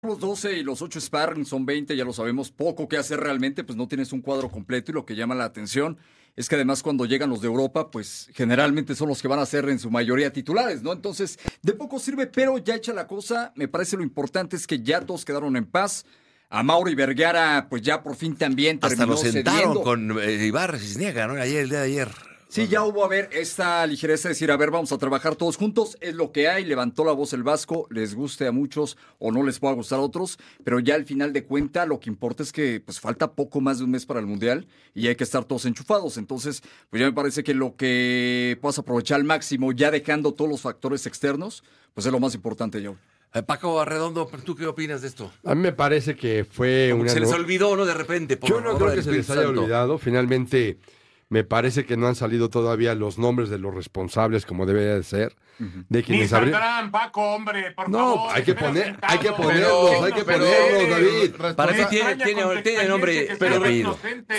Los 12 y los 8 sparring son 20, ya lo sabemos, poco que hacer realmente, pues no tienes un cuadro completo y lo que llama la atención es que además cuando llegan los de Europa, pues generalmente son los que van a ser en su mayoría titulares, ¿no? Entonces, de poco sirve, pero ya hecha la cosa, me parece lo importante es que ya todos quedaron en paz. A Mauri Vergara, pues ya por fin también hasta terminó lo sentaron cediendo. con Ibarra Cisniega, ¿no? Ayer, el día de ayer. Sí, ya hubo, a ver, esta ligereza de decir, a ver, vamos a trabajar todos juntos, es lo que hay, levantó la voz el Vasco, les guste a muchos o no les pueda gustar a otros, pero ya al final de cuenta lo que importa es que pues falta poco más de un mes para el Mundial y hay que estar todos enchufados, entonces pues ya me parece que lo que puedas aprovechar al máximo, ya dejando todos los factores externos, pues es lo más importante, yo. Paco Arredondo, ¿tú qué opinas de esto? A mí me parece que fue Como una... que se les olvidó, ¿no? De repente. Yo no creo que se les haya olvidado. Finalmente, me parece que no han salido todavía los nombres de los responsables como debería de ser. De Ni quienes saldrán, Paco, hombre, por No, favor. hay que espera ponerlos, sentado. hay que Pero, ponerlos, David. ¿Para qué me extraña tiene nombre y pero apellido?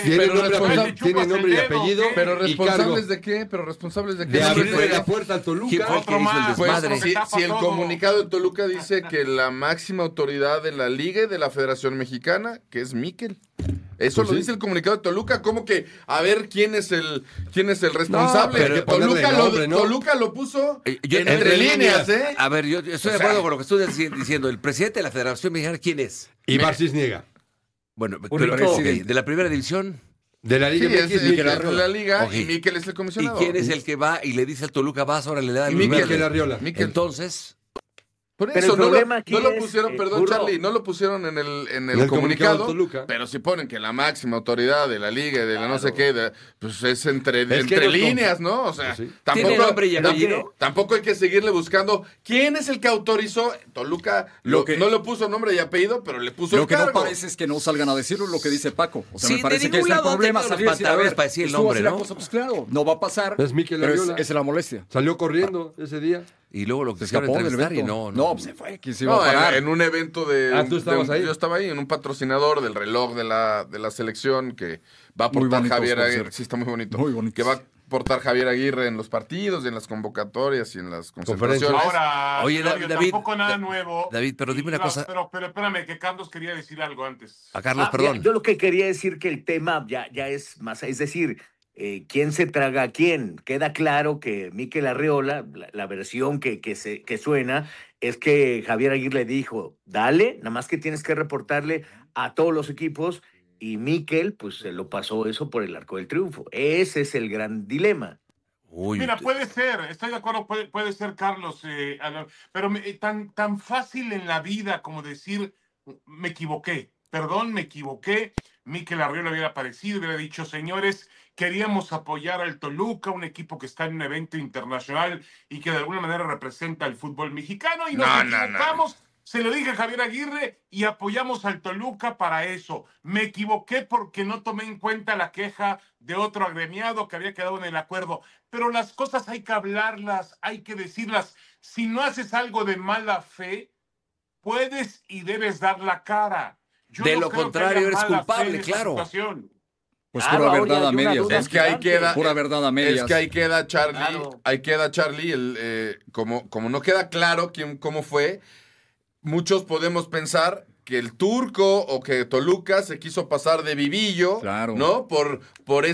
Tiene nombre y apellido. Pero y cargo. responsables de qué, pero responsables de qué. De abrir fue? la puerta al ¿Quién Toluca. fue el que hizo el Pues, desmadre? si el comunicado de Toluca dice que la máxima autoridad de la Liga y de la Federación Mexicana, que es Miquel. Eso Pues lo sí. dice el comunicado de Toluca. ¿Cómo que? A ver, ¿quién es el responsable? pero hay que ponerle nombre, ¿no? Toluca lo puso Yo- entre líneas, ¿eh? A ver, yo estoy de acuerdo con lo que estoy diciendo. El presidente de la Federación Mexicana, ¿quién es? Ibar Cisniega. Bueno, Un pero, presidente. ok, de la primera división. De la Sí, Liga es MX, el Miquel de Arriola. la Liga Ok. y Miquel es el ¿Y comisionado. quién es el que va y le dice al Toluca, vas, ahora le da el Miquel. Miquel Arriola. Miquel. Entonces, Por Pero eso, el no problema lo, aquí no lo es, pusieron, perdón, Burro. Charlie, no lo pusieron en el comunicado comunicado, de Toluca. pero si ponen que la máxima autoridad de la liga y de la no sé qué, pues es entre que entre los líneas, ¿no? O sea, Pues sí. ¿Tiene nombre y apellido? tampoco hay que seguirle buscando quién es el que autorizó. Toluca Lo que- no le puso nombre y apellido, pero le puso Lo el que no cargo. parece es que no salgan a decirlo lo que dice Paco. O sea, Sí, me parece de que es ningún el lado han problema tenido salir los y decir, a ver, pantalones para decir el estuvo nombre, así la ¿no? cosa, pues claro, no va a pasar. Es Miquel pero Arriola. esa es la molestia. Salió corriendo ese día. y luego lo que Se se escapó del entrevistar y evento. no. pues se fue, que se iba No, a parar. en un evento de... Ah, ¿tú estabas ahí? Yo estaba ahí, en un patrocinador del reloj de la selección que va a Muy portar bonitos, Javier por Aguirre. cierto. Sí, está muy bonito. Muy bonitos. Que va a portar Javier Aguirre en los partidos, y en las convocatorias y en las Conferencias. concentraciones. Ahora, Oye, Claudio, David, tampoco nada nuevo. David, pero dime una No, cosa. Pero espérame, que Carlos quería decir algo antes. A Carlos, Ah, perdón. yo lo que quería decir que el tema ya es más, es decir, ¿quién se traga a quién? Queda claro que Miquel Arriola, la versión que suena, es que Javier Aguirre le dijo, dale, nada más que tienes que reportarle a todos los equipos, y Miquel, pues se lo pasó eso por el arco del triunfo. Ese es el gran dilema. Uy, Mira, puede ser, estoy de acuerdo, puede ser, Carlos, pero tan fácil en la vida como decir, me equivoqué, perdón, me equivoqué. Miquel Arriola hubiera aparecido, hubiera dicho, señores, queríamos apoyar al Toluca, un equipo que está en un evento internacional y que de alguna manera representa el fútbol mexicano, y nos equivocamos. Se lo dije a Javier Aguirre y apoyamos al Toluca para eso. Me equivoqué porque no tomé en cuenta la queja de otro agremiado que había quedado en el acuerdo. Pero las cosas hay que hablarlas, hay que decirlas. Si no haces algo de mala fe, puedes y debes dar la cara. Yo De no lo creo que contrario, haya eres mala fe culpable, en esta claro. situación. Pues Claro, pura ahora verdad hay a una medias. duda Es que ahí gigante. queda... Pura verdad a medias. Es que ahí queda Charlie, como no queda claro cómo fue, muchos podemos pensar que el Turco o que Toluca se quiso pasar de vivillo, Claro. ¿no? Por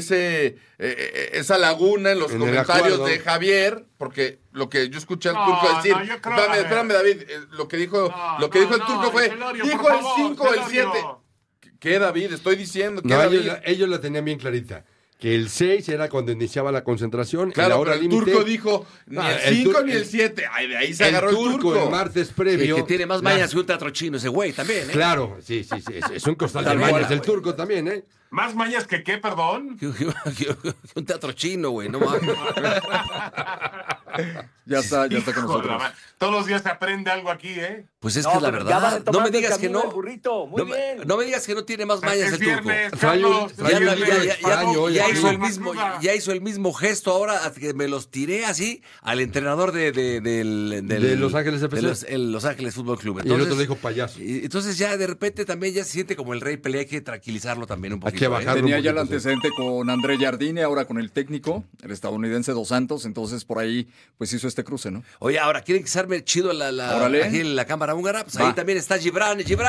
esa laguna en los En el comentarios acuerdo. de Javier, porque lo que yo escuché al No, Turco decir, no, yo creo, a ver. espérame, David, lo que dijo el Turco fue, Celorio, dijo por el favor, 5 o el Celorio. 7. ¿Qué, David? Estoy diciendo, ¿qué, No, David? ellos la tenían bien clarita. Que el 6 era cuando iniciaba la concentración. y la Claro, hora pero el límite- Turco dijo ni Ah, el 5 ni el- el 7. Ay, de ahí se El agarró el Turco Turco. el martes Sí, previo. que tiene más mañas que un teatro chino ese güey también, ¿eh? Claro, sí. Es un costal de Tal mañas. cual. El Turco también, ¿eh? ¿Más mañas que qué, perdón? Que un teatro chino, güey, no mames. Ya está con Hijo de la nosotros. ma- Todos los días se aprende algo aquí, ¿eh? Pues es No, que es la pero ya vas verdad. No retomando me el digas que camino no. del burrito. Muy bien. No me digas que no tiene más mañas Es el turco. viernes, Trae un- Carlos, trae es un Ya, viernes. libro extraño, ya oye, hizo sí. el mismo, ya hizo el mismo gesto ahora a que me los tiré así al entrenador De Los Ángeles FC. de Los Ángeles Fútbol Club. Y el otro le dijo payaso. Entonces ya de repente también ya se siente como el rey pelea, hay que tranquilizarlo también un Hay poquito. que bajarlo. Tenía ya el un poquito, antecedente con André Jardine, ahora con el técnico, el estadounidense Dos Santos, entonces por ahí pues hizo este cruce, ¿no? Oye, ahora, ¿quieren que se arme chido Órale. aquí en la Cámara Húngara? Pues Va. ahí también está Gibran.